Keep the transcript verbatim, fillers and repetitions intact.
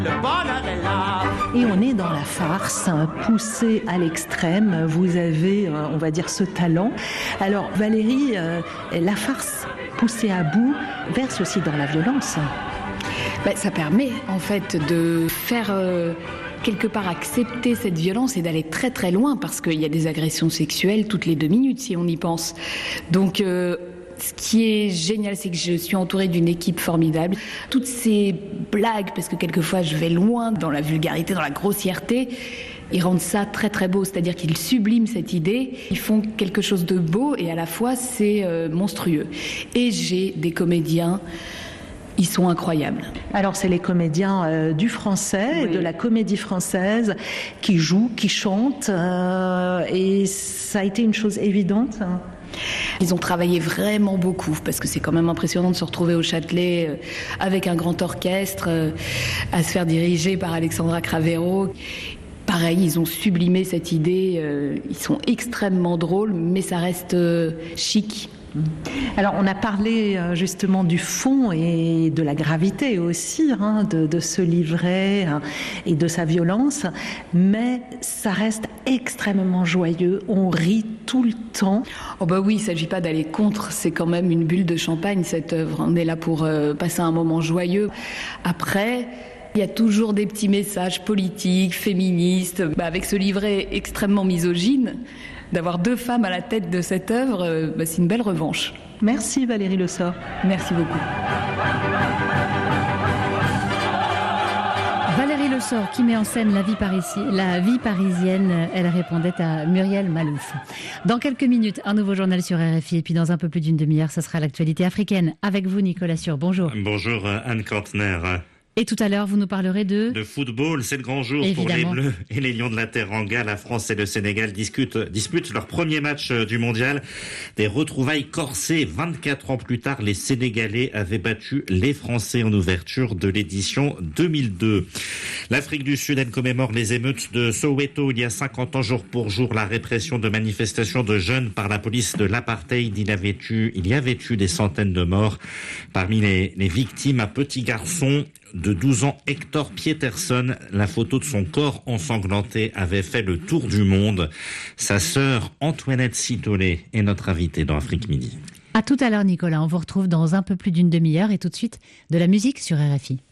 Le bonheur est là. Et on est dans la farce, hein, poussée à l'extrême. Vous avez, euh, on va dire, ce talent. Alors Valérie, euh, la farce poussée à bout verse aussi dans la violence. Ben, ça permet en fait de faire euh, quelque part accepter cette violence et d'aller très très loin, parce qu'il y a des agressions sexuelles toutes les deux minutes si on y pense. Donc euh, ce qui est génial, c'est que je suis entourée d'une équipe formidable. Toutes ces blagues, parce que quelquefois je vais loin dans la vulgarité, dans la grossièreté, ils rendent ça très très beau, c'est-à-dire qu'ils subliment cette idée, ils font quelque chose de beau et à la fois c'est euh, monstrueux. Et j'ai des comédiens, ils sont incroyables. Alors c'est les comédiens euh, du français, oui. de la comédie française, qui jouent, qui chantent, euh, et ça a été une chose évidente, hein. Ils ont travaillé vraiment beaucoup, parce que c'est quand même impressionnant de se retrouver au Châtelet euh, avec un grand orchestre, euh, à se faire diriger par Alexandra Cravero. Pareil, ils ont sublimé cette idée, euh, ils sont extrêmement drôles, mais ça reste euh, chic. Alors on a parlé justement du fond et de la gravité aussi, hein, de, de ce livret, hein, et de sa violence, mais ça reste extrêmement joyeux, on rit tout le temps. Oh bah oui, il ne s'agit pas d'aller contre, c'est quand même une bulle de champagne cette œuvre, on est là pour euh, passer un moment joyeux. Après, il y a toujours des petits messages politiques, féministes, bah avec ce livret extrêmement misogyne. D'avoir deux femmes à la tête de cette œuvre, bah c'est une belle revanche. Merci Valérie Le Sort. Merci beaucoup. Valérie Le Sort qui met en scène la vie, parisi- la vie parisienne, elle répondait à Muriel Malouf. Dans quelques minutes, un nouveau journal sur R F I, et puis dans un peu plus d'une demi-heure, ce sera l'actualité africaine. Avec vous Nicolas Sûr, bonjour. Bonjour Anne Kantner. Et tout à l'heure, vous nous parlerez de... De football, c'est le grand jour. Évidemment. Pour les Bleus et les Lions de la Teranga. La France et le Sénégal discutent, disputent leur premier match du mondial. Des retrouvailles corsées. vingt-quatre ans plus tard, les Sénégalais avaient battu les Français en ouverture de l'édition deux mille deux. L'Afrique du Sud, elle commémore les émeutes de Soweto il y a cinquante ans, jour pour jour. La répression de manifestations de jeunes par la police de l'apartheid. Il, avait eu, il y avait eu des centaines de morts. Parmi les, les victimes, un petit garçon de douze ans, Hector Pieterson. La photo de son corps ensanglanté avait fait le tour du monde. Sa sœur Antoinette Sitolé est notre invitée dans Afrique Midi. À tout à l'heure Nicolas, on vous retrouve dans un peu plus d'une demi-heure et tout de suite de la musique sur R F I.